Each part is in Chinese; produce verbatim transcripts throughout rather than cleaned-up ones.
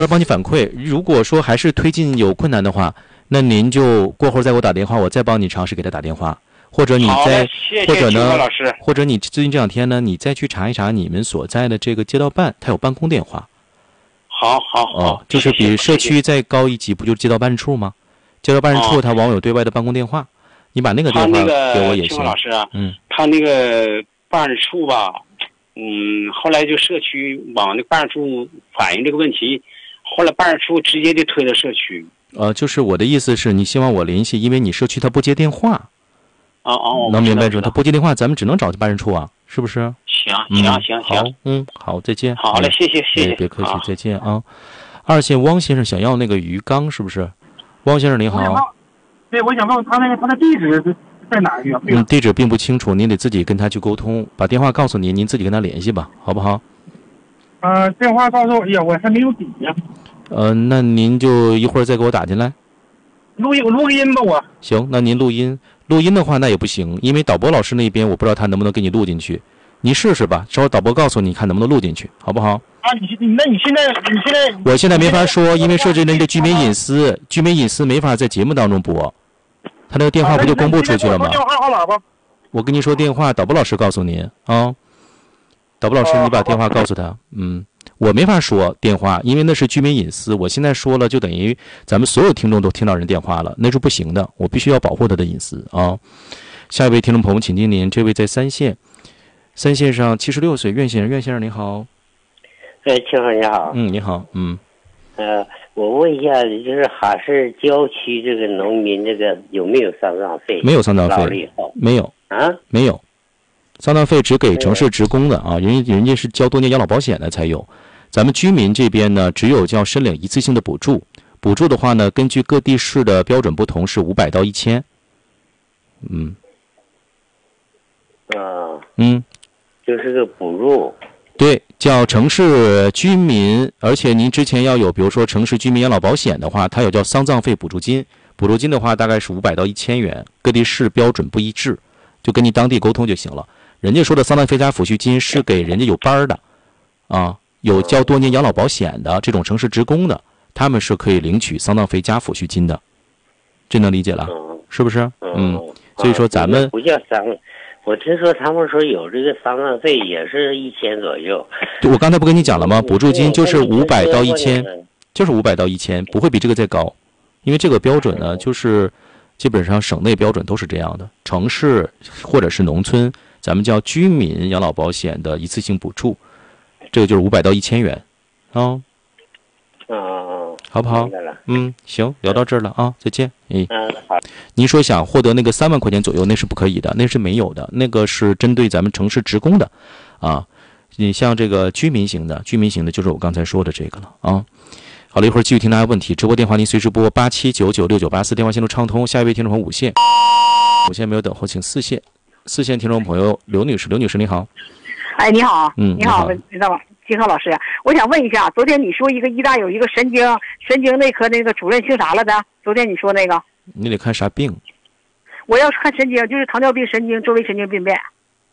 帮你反馈。如果说还是推进有困难的话，那您就过会儿再给我打电话，我再帮你尝试给他打电话，或者你再或者呢，或者你最近这两天呢，你再去查一查你们所在的这个街道办，他有办公电话。 好好好、 哦，就是比社区再高一级，不就是街道办事处吗？街道办事处他往往有对外的办公电话，你把那个电话给我也行。 老师啊， 嗯， 他那个办事处吧，嗯，后来就社区往那办事处反映这个问题，后来办事处直接就推到社区。 呃，就是我的意思是你希望我联系，因为你社区他不接电话。 哦哦， 能明白住？他不接电话，咱们只能找办事处啊，是不是？ 行行行行， 好，嗯，好，再见。 好嘞，谢谢谢谢， 别客气，再见啊。二线汪先生想要那个鱼缸，是不是？汪先生您好。 对，我想问问他那个他的地址在哪儿？ 嗯，地址并不清楚，您得自己跟他去沟通，把电话告诉您，您自己跟他联系吧，好不好？ 呃，电话告诉我，哎呀，我还没有底呀。 呃，那您就一会儿再给我打进来。 录音，录个音吧，我。 行，那您录音，录音的话那也不行，因为导播老师那边我不知道他能不能给你录进去，你试试吧，稍后导播告诉你看能不能录进去，好不好？ 啊，你那你现在你现在我现在没法说，因为涉及人的居民隐私，居民隐私没法在节目当中播，他那个电话不就公布出去了吗？ 电话号码吧。 我跟您说电话，导播老师告诉您啊，导播老师你把电话告诉他，嗯。我没法说电话，因为那是居民隐私。我现在说了，就等于咱们所有听众都听到人电话了，那是不行的。我必须要保护他的隐私啊。下一位听众朋友，请听您，这位在三线，三线上七十六岁，苑先生，苑先生您好。 哎，青河你好。 嗯，你好，嗯。 呃，我问一下，就是哈市郊区这个农民这个有没有丧葬费？ 没有丧葬费，没有啊， 没有。丧葬费只给城市职工的啊，人家人家是交多年养老保险的才有。咱们居民这边呢，只有叫申领一次性的补助，补助的话呢，根据各地市的标准不同，是五百到一千。嗯。 啊。 嗯。 就是个补助。 对，叫城市居民，而且您之前要有，比如说城市居民养老保险的话，它有叫丧葬费补助金，补助金的话大概是五百到一千元，各地市标准不一致，就跟你当地沟通就行了。人家说的丧葬费加抚恤金是给人家有班的，啊。有交多年养老保险的这种城市职工的，他们是可以领取丧葬费加抚恤金的，这能理解了，是不是？嗯，所以说咱们不叫丧，我听说他们说有这个丧葬费也是一千左右。 我刚才不跟你讲了吗？补助金就是五百到一千，就是五百到一千，不会比这个再高，因为这个标准呢，就是基本上省内标准都是这样的，城市或者是农村，咱们叫居民养老保险的一次性补助。这个就是五百到一千元，啊， 嗯， 好不好？嗯，行，聊到这儿了啊，再见。 嗯，好。 您说想获得那个三万块钱左右，那是不可以的，那是没有的，那个是针对咱们城市职工的，啊，你像这个居民型的，居民型的就是我刚才说的这个了啊。好了，一会儿继续听大家问题，直播电话您随时拨八七九九六九八四，电话线路畅通。下一位听众朋友五线，五线没有等候，请四线，四线听众朋友刘女士，刘女士你好。 哎，你好， 嗯， 你好，知道吗？金浩老师，我想问一下，昨天你说一个医大有一个神经神经内科那个主任姓啥来着？昨天你说那个， 你得看啥病？ 我要看神经，就是糖尿病神经周围神经病变。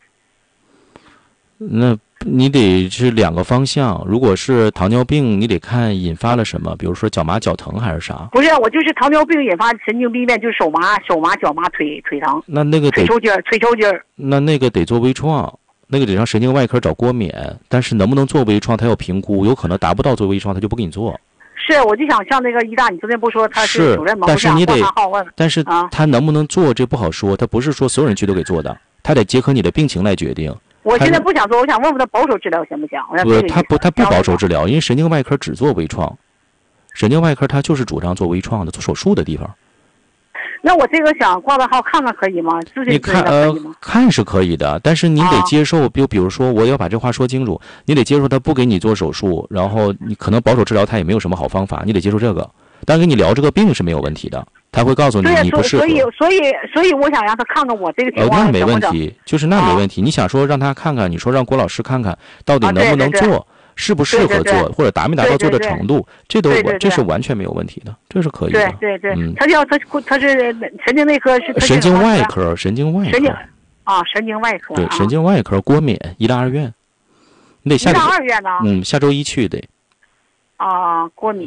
那你得是两个方向，如果是糖尿病，你得看引发了什么，比如说脚麻脚疼还是啥？ 不是，我就是糖尿病引发神经病变，就是手麻、手麻、脚麻、腿腿疼。 那那个腿抽筋儿，腿抽筋儿。 那那个得做微创。那个得让神经外科找郭冕，但是能不能做微创，他要评估，有可能达不到做微创，他就不给你做。 是，我就想像那个医大，你昨天不说他是主任吗？ 但是你得，但是啊， 他能不能做这不好说，他不是说所有人去都给做的，他得结合你的病情来决定。 我现在不想做，我想问问他保守治疗行不行？ 不，他不，他不保守治疗，因为神经外科只做微创，神经外科他就是主张做微创的，做手术的地方。 那我这个想挂个号看看可以吗？ 你看呃看是可以的，但是你得接受，比、啊、比如说我要把这话说清楚，你得接受他不给你做手术，然后你可能保守治疗他也没有什么好方法，你得接受这个。但跟你聊这个病是没有问题的，他会告诉你你不适合。 所以所以所以我想让他看看我这个情况。 呃，那没问题，就是那没问题。啊、你想说让他看看，你说让郭老师看看到底能不能做。啊对对对，适不适合做， 对对对， 或者达没达到做的程度， 对对对， 这都对对对， 这是完全没有问题的，这是可以的。 对对对， 嗯， 他叫他他是神经内科是神经外科，神经外科， 神经啊，神经外科， 对，啊、神经外科郭冕医大二院，你得下医大二院呢？ 嗯，下周一去得。 啊，过敏。